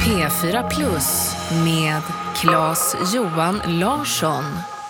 P4 Plus med Claes-Johan Larsson.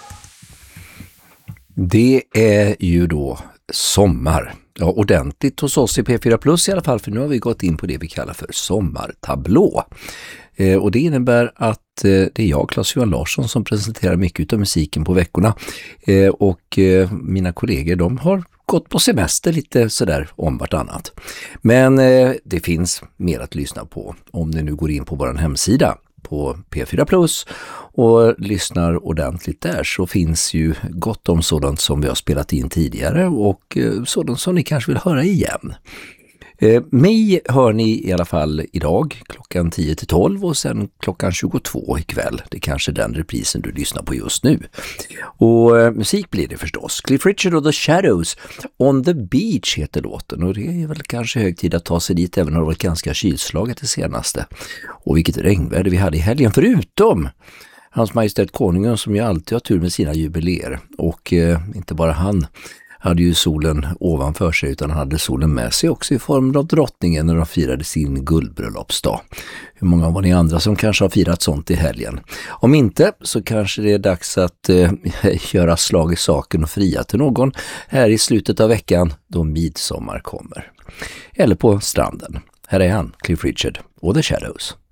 Det är ju då sommar. Ja, ordentligt hos oss i P4 Plus i alla fall, för nu har vi gått in på det vi kallar för sommartablå. Och det innebär att det är jag, Claes-Johan Larsson, som presenterar mycket av musiken på veckorna. Och mina kollegor, de har gått på semester lite sådär om vartannat. Men det finns mer att lyssna på om ni nu går in på vår hemsida på P4 Plus och lyssnar ordentligt där, så finns ju gott om sådant som vi har spelat in tidigare och sådant som ni kanske vill höra igen. Mig hör ni i alla fall idag klockan 10-12 och sen klockan 22 ikväll. Det är kanske den reprisen du lyssnar på just nu. Och musik blir det förstås. Cliff Richard och The Shadows, On the Beach heter låten, och det är väl kanske hög tid att ta sig dit, även om det har varit ganska kylslaget det senaste. Och vilket regnväder vi hade i helgen, förutom Hans Majestät Konungen som ju alltid har tur med sina jubileer. Och inte bara han hade ju solen ovanför sig, utan han hade solen med sig också i form av drottningen när de firade sin guldbröllopsdag. Hur många var ni andra som kanske har firat sånt i helgen? Om inte, så kanske det är dags att göra slag i saken och fria till någon här i slutet av veckan då midsommar kommer. Eller på stranden. Här är han, Cliff Richard och The Shadows.